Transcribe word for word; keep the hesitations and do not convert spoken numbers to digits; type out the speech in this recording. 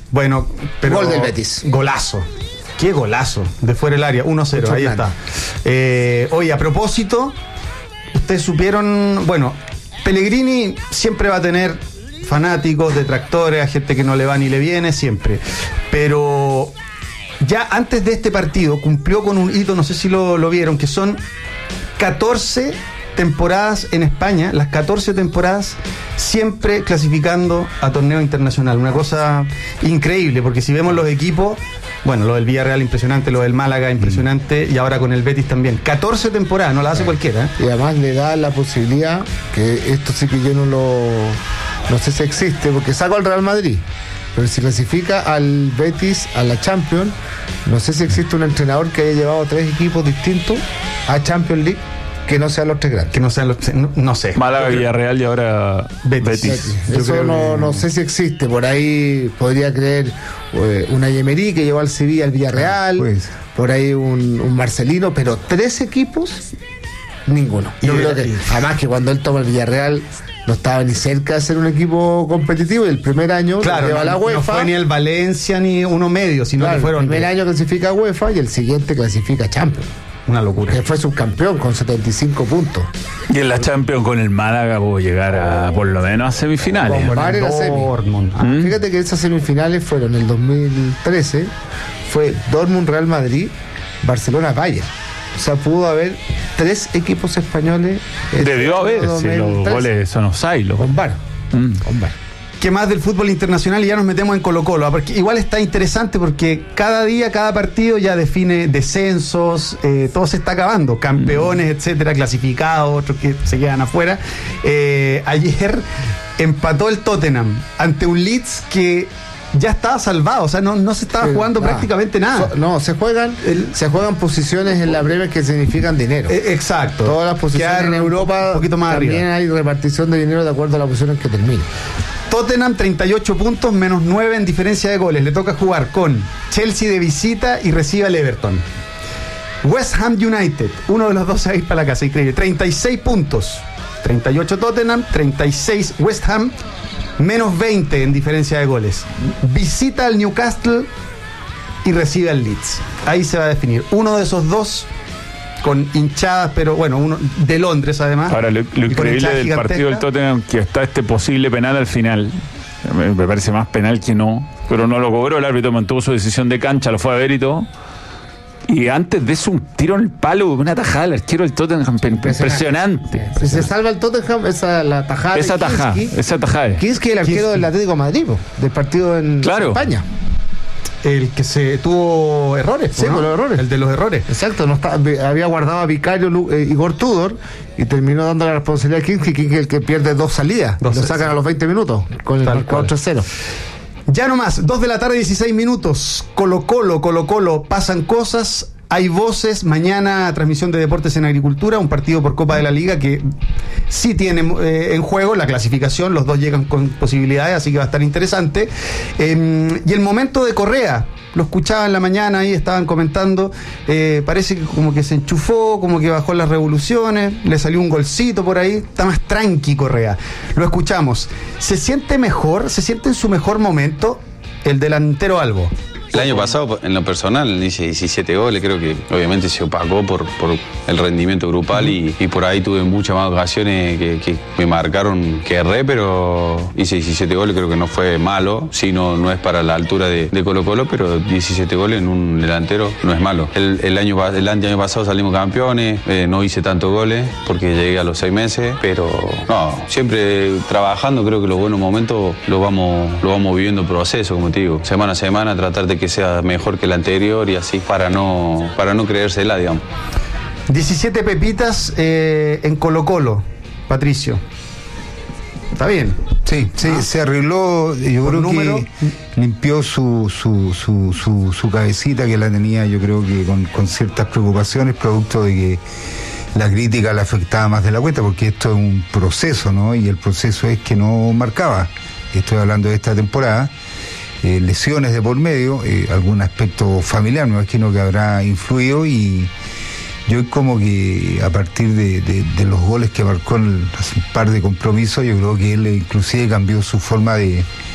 Bueno, pero... Gol del Betis. Golazo. Qué golazo. De fuera del área. uno cero. Ahí está. Eh, oye, a propósito, ustedes supieron... Bueno, Pellegrini siempre va a tener fanáticos, detractores, a gente que no le va ni le viene, siempre. Pero ya antes de este partido cumplió con un hito, no sé si lo, lo vieron, que son catorce temporadas en España, las catorce temporadas siempre clasificando a torneo internacional. Una cosa increíble, porque si vemos los equipos, bueno, lo del Villarreal impresionante, lo del Málaga impresionante, y ahora con el Betis también. catorce temporadas, no la hace cualquiera, ¿eh? Y además le da la posibilidad, que esto sí que yo no lo... no sé si existe, porque saco al Real Madrid, pero si clasifica al Betis a la Champions, no sé si existe un entrenador que haya llevado tres equipos distintos a Champions League que no sean los tres grandes. Que no sean los... No, no sé. Málaga, Villarreal y ahora Betis. Betis. Betis. Eso no, que... no sé si existe. Por ahí podría creer eh, una Emery que llevó al Sevilla al Villarreal, pues. Por ahí un, un Marcelino, pero tres equipos, ninguno. Yo creo que, además que cuando él toma el Villarreal no estaba ni cerca de ser un equipo competitivo, y el primer año claro, lleva no, la UEFA. No fue ni el Valencia ni uno medio, sino claro, que fueron... El primer año clasifica a UEFA y el siguiente clasifica a Champions. Una locura. Que fue subcampeón con setenta y cinco puntos. Y en la Champions con el Málaga pudo llegar a por lo menos a semifinales. Con el Dortmund. Ah, ¿Mm? Fíjate que esas semifinales fueron en el dos mil trece, fue Dortmund, Real Madrid, Barcelona, Bayern. O sea, pudo haber tres equipos españoles. Debió haber, si los goles son offside. Con V A R. Mm. Con V A R. ¿Qué más del fútbol internacional? Y ya nos metemos en Colo-Colo, porque igual está interesante porque cada día, cada partido ya define descensos, eh, todo se está acabando, campeones, etcétera, clasificados, otros que se quedan afuera. Eh, ayer empató el Tottenham ante un Leeds que ya estaba salvado, o sea, no, no se estaba Pero, jugando nada. prácticamente nada. So, no, se juegan el, se juegan posiciones en la breve que significan dinero. Eh, exacto. Todas las posiciones en Europa un poquito más también arriba. Hay repartición de dinero de acuerdo a las posiciones que termine. Tottenham treinta y ocho puntos, menos nueve en diferencia de goles. Le toca jugar con Chelsea de visita y recibe al Everton. West Ham United, uno de los dos a ir para la casa, increíble. treinta y seis puntos. treinta y ocho Tottenham, treinta y seis West Ham, menos veinte en diferencia de goles. Visita al Newcastle y recibe al Leeds. Ahí se va a definir. Uno de esos dos con hinchadas, pero bueno, uno de Londres además. Ahora, lo, lo increíble del partido del Tottenham, que está este posible penal al final, me, me parece más penal que no, pero no lo cobró, el árbitro mantuvo su decisión de cancha, lo fue a ver y todo. Y antes de eso, un tiro en el palo, una tajada del arquero del Tottenham, impresionante. Si se salva el Tottenham, esa la tajada esa de tajada, Kinski, esa tajada. Kinski, el arquero Kinski. del Atlético de Madrid, del partido en claro. España. El que se tuvo errores, sí, ¿no? los errores. El de los errores. Exacto, no está, había guardado a Vicario eh, Igor Tudor y terminó dando la responsabilidad a Kinski, que es el que pierde dos salidas. Dos lo sacan a los veinte minutos con el cuatro cero. Ya nomás, dos de la tarde, dieciséis minutos. Colo-Colo, Colo-Colo, pasan cosas. Hay voces, mañana transmisión de Deportes en Agricultura, un partido por Copa de la Liga que sí tiene eh, en juego la clasificación, los dos llegan con posibilidades, así que va a estar interesante. Eh, y el momento de Correa, lo escuchaba en la mañana, ahí estaban comentando, eh, parece que como que se enchufó, como que bajó las revoluciones, le salió un golcito por ahí, está más tranqui Correa. Lo escuchamos. ¿Se siente mejor, se siente en su mejor momento el delantero Albo? El año pasado, en lo personal, hice diecisiete goles, creo que obviamente se opacó por, por el rendimiento grupal y, y por ahí tuve muchas más ocasiones que, que me marcaron que erré, pero hice diecisiete goles, creo que no fue malo, sí, no, no es para la altura de, de Colo Colo, pero diecisiete goles en un delantero no es malo. El, el, año, el año pasado salimos campeones, eh, no hice tantos goles porque llegué a los seis meses, pero no, siempre trabajando, creo que los buenos momentos los vamos, los vamos viviendo en proceso, como te digo, semana a semana, tratar de que sea mejor que el anterior y así para no para no creérsela, digamos. diecisiete pepitas eh, en Colo-Colo, Patricio. Está bien. Sí, sí, ah. se arregló, yo creo número? que limpió su, su, su, su, su cabecita, que la tenía yo creo que con, con ciertas preocupaciones, producto de que la crítica le afectaba más de la cuenta, porque esto es un proceso, ¿no? Y el proceso es que no marcaba. Estoy hablando de esta temporada. Eh, lesiones de por medio, eh, algún aspecto familiar, me imagino que habrá influido, y yo como que a partir de, de, de los goles que marcó en el, hace un par de compromisos, yo creo que él inclusive cambió su forma de,